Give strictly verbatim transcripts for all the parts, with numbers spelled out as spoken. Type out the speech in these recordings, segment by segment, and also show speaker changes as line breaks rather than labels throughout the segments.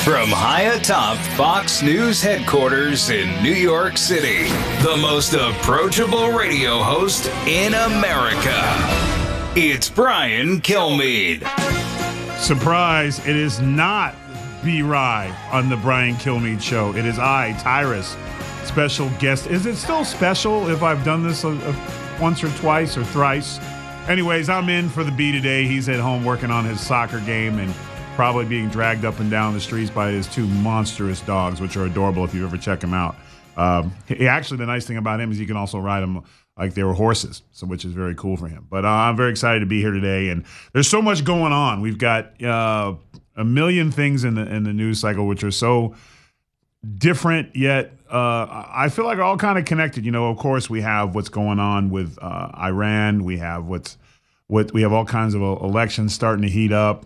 From high atop Fox News headquarters in New York City, the most approachable radio host in America. It's Brian Kilmeade.
Surprise, it is not B-Rye on the Brian Kilmeade Show. It is I, Tyrus, special guest. Is it still special if I've done this a, a, once or twice or thrice? Anyways, I'm in for the B today. He's at home working on his soccer game and probably being dragged up and down the streets by his two monstrous dogs, which are adorable if you ever check him out. Um, he, actually, the nice thing about him is you can also ride them like they were horses, so which is very cool for him. But uh, I'm very excited to be here today, and there's so much going on. We've got uh, a million things in the in the news cycle which are so different, yet uh, I feel like all kind of connected. You know, of course, we have what's going on with uh, Iran. We have what's what we have all kinds of elections starting to heat up.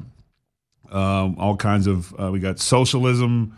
Um, all kinds of uh, we got socialism,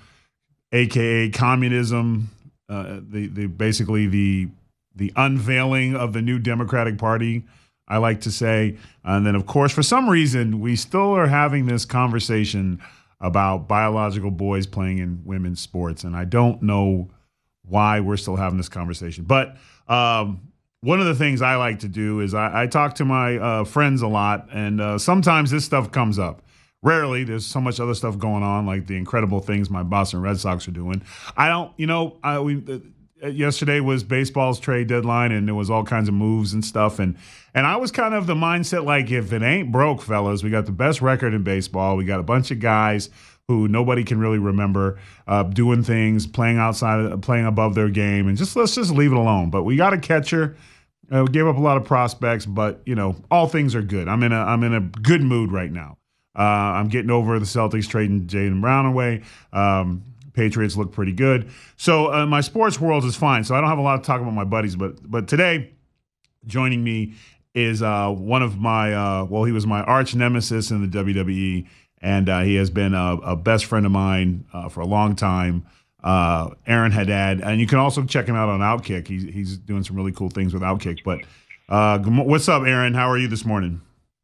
aka communism. Uh, the the basically the the unveiling of the new Democratic Party, I like to say, and then of course for some reason we still are having this conversation about biological boys playing in women's sports, and I don't know why we're still having this conversation. But um, one of the things I like to do is I, I talk to my uh, friends a lot, and uh, sometimes this stuff comes up. Rarely. There's so much other stuff going on, like the incredible things my Boston Red Sox are doing. I don't, you know, I, we uh, yesterday was baseball's trade deadline, and there was all kinds of moves and stuff, and and I was kind of the mindset like, if it ain't broke, fellas, we got the best record in baseball. We got a bunch of guys who nobody can really remember uh, doing things, playing outside, playing above their game, and just let's just leave it alone. But we got a catcher. Uh, we gave up a lot of prospects, but you know, all things are good. I'm in a I'm in a good mood right now. Uh, I'm getting over the Celtics trading Jaylen Brown away. Um, Patriots look pretty good. So uh, my sports world is fine. So I don't have a lot to talk about my buddies. But but today, joining me is uh, one of my, uh, well, he was my arch nemesis in the W W E. And uh, he has been a, a best friend of mine uh, for a long time, uh, Aaron Haddad. And you can also check him out on Outkick. He's, he's doing some really cool things with Outkick. But uh, what's up, Aaron? How are you this morning?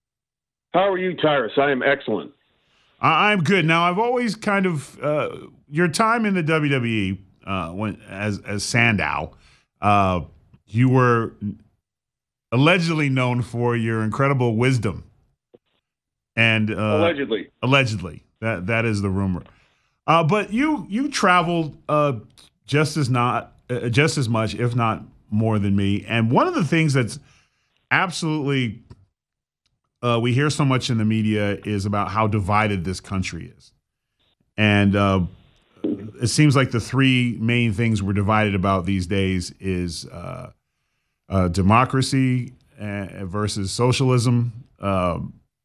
How are you, Tyrus? I am excellent.
I'm good. Now, I've always kind of uh, your time in the W W E uh, when as as Sandow, uh, you were allegedly known for your incredible wisdom, and uh,
allegedly,
allegedly that that is the rumor. Uh, but you you traveled uh, just as not uh, just as much, if not more, than me. And one of the things that's absolutely Uh, we hear so much in the media is about how divided this country is. And uh, it seems like the three main things we're divided about these days is uh, uh, democracy uh, versus socialism, uh,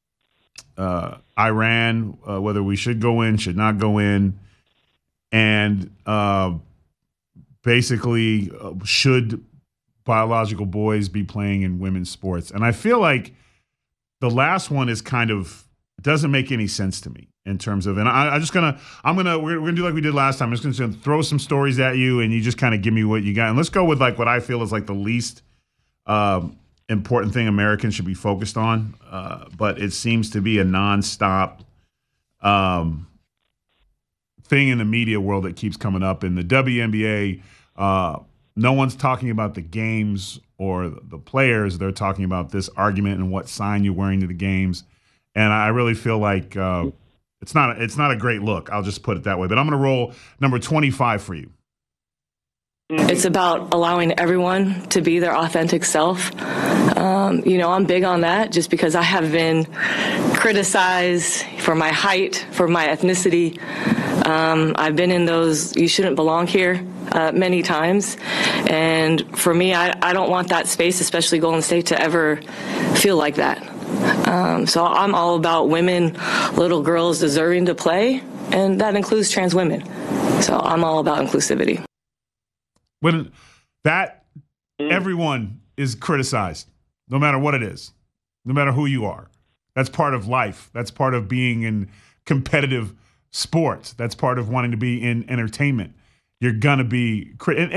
uh, Iran, uh, whether we should go in, should not go in, and uh, basically uh, should biological boys be playing in women's sports. And I feel like the last one is kind of doesn't make any sense to me in terms of, and I, I'm just gonna, I'm gonna, we're, we're gonna do like we did last time. I'm just gonna throw some stories at you, and you just kind of give me what you got. And let's go with like what I feel is like the least um, important thing Americans should be focused on, uh, but it seems to be a nonstop um, thing in the media world that keeps coming up. In the W N B A, uh, no one's talking about the games or the players. They're talking about this argument and what sign you're wearing to the games. And I really feel like uh, it's not a, it's not a great look. I'll just put it that way. But I'm going to roll number twenty-five for you.
It's about allowing everyone to be their authentic self. Um, you know, I'm big on that just because I have been criticized for my height, for my ethnicity. Um, I've been in those "you shouldn't belong here" uh, many times. And for me, I, I don't want that space, especially Golden State, to ever feel like that. Um, so I'm all about women, little girls deserving to play, and that includes trans women. So I'm all about inclusivity.
When that everyone is criticized, no matter what it is, no matter who you are. That's part of life. That's part of being in competitive sports. That's part of wanting to be in entertainment. You're going to be crit-